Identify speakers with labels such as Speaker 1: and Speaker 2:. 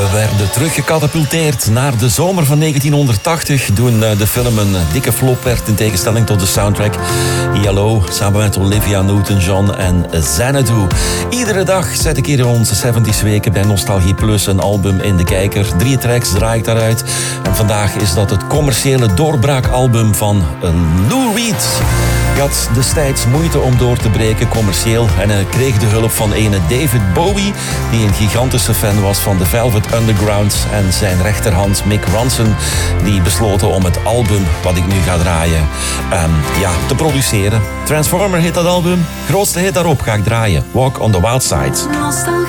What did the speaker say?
Speaker 1: We werden teruggecatapulteerd naar de zomer van 1980, toen de film een dikke flop werd in tegenstelling tot de soundtrack. ELO, samen met Olivia Newton-John en Xanadu. Iedere dag zet ik hier in onze 70s weken bij Nostalgie Plus een album in de kijker. 3 tracks draai ik daaruit. En vandaag is dat het commerciële doorbraakalbum van Lou Reed. Hij had destijds moeite om door te breken commercieel en hij kreeg de hulp van ene David Bowie, die een gigantische fan was van de Velvet Underground, en zijn rechterhand Mick Ronson, die besloten om het album wat ik nu ga draaien te produceren. Transformer heet dat album. Grootste hit daarop ga ik draaien. Walk on the Wild Side.